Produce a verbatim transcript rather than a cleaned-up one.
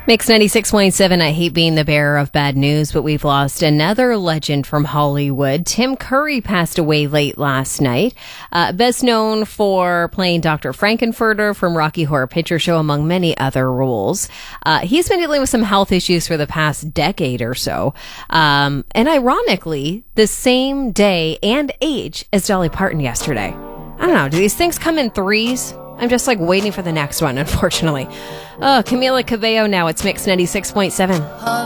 Mix ninety-six point seven, I hate being the bearer of bad news, but we've lost another legend from Hollywood. Tim Curry passed away late last night. Uh, best known for playing Doctor Frankenfurter from Rocky Horror Picture Show, among many other roles. Uh, he's been dealing with some health issues for the past decade or so. Um, and ironically, the same day and age as Dolly Parton yesterday. I don't know, do these things come in threes? I'm just like waiting for the next one, unfortunately. Oh, Camila Cabello now. It's Mix ninety-six point seven.